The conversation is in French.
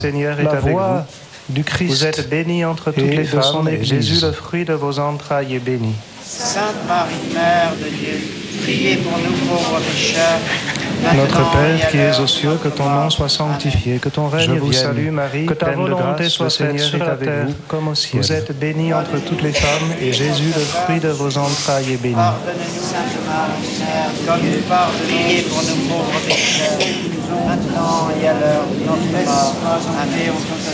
Seigneur est la avec voix vous. du Christ. Vous êtes bénie entre toutes et les de son femmes, et Église. Jésus, le fruit de vos entrailles, est béni. Sainte Marie, Mère de Dieu, priez pour nous pauvres pécheurs, Notre maintenant et Père à qui es l'heure aux de cieux, que notre ton nom mort. soit sanctifié, que ton règne Je vous vienne. salue, Marie, que ta pleine de volonté grâce, soit le faite Seigneur sur est la avec terre vous, comme au ciel. Vous êtes bénie entre toutes les femmes, et Jésus, le fruit de vos entrailles, est béni. Pardonne-nous, Sainte Marie, Mère de Dieu, priez pour nous pauvres pécheurs, maintenant et à l'heure de notre mort. Amen.